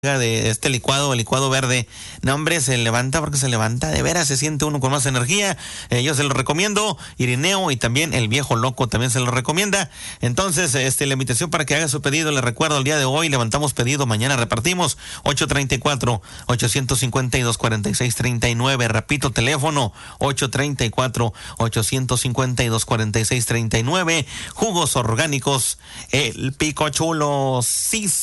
de este licuado, el licuado verde. No, hombre, se levanta porque se levanta, de veras, se siente uno con más energía. Yo se lo recomiendo, Irineo, y también el viejo loco también se lo recomienda. Entonces, la invitación para que haga su pedido, le recuerdo, el día de hoy levantamos pedido, mañana repartimos, 834-852-4639, repito, teléfono, 834-852-4639, jugos orgánicos, el Pico Chulo, sí.